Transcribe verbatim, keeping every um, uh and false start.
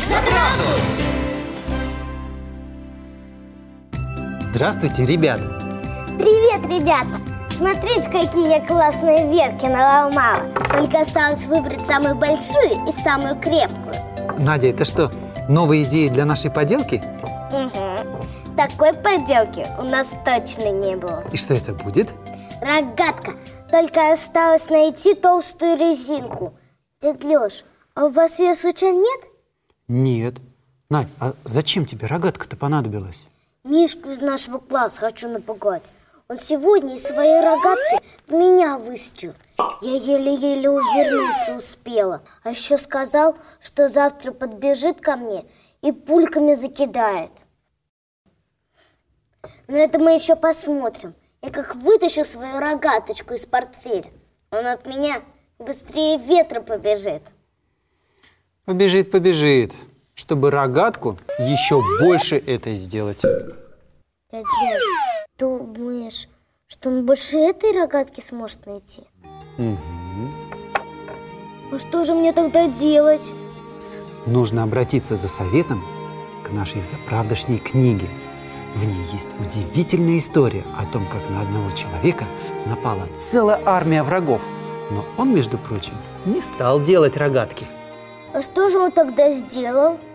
за правду! Здравствуйте, ребята! Привет, ребята! Смотрите, какие я классные ветки наломала. Только осталось выбрать самую большую и самую крепкую. Надя, это что, новые идеи для нашей поделки? Угу. Такой поделки у нас точно не было. И что это будет? Рогатка. Только осталось найти толстую резинку. Дядь Лёш, а у вас ее случайно нет? Нет. Надь, а зачем тебе рогатка-то понадобилась? Мишку из нашего класса хочу напугать. Он сегодня из своей рогатки в меня выстрелил. Я еле-еле увернуться успела. А еще сказал, что завтра подбежит ко мне и пульками закидает. Но это мы еще посмотрим. Я как вытащу свою рогаточку из портфеля, он от меня быстрее ветра побежит. Побежит, побежит, чтобы рогатку еще больше этой сделать. Дядя Лёш, думаешь, что он больше этой рогатки сможет найти? Угу. А что же мне тогда делать? Нужно обратиться за советом к нашей заправдошней книге. В ней есть удивительная история о том, как на одного человека напала целая армия врагов. Но он, между прочим, не стал делать рогатки. А что же он тогда сделал?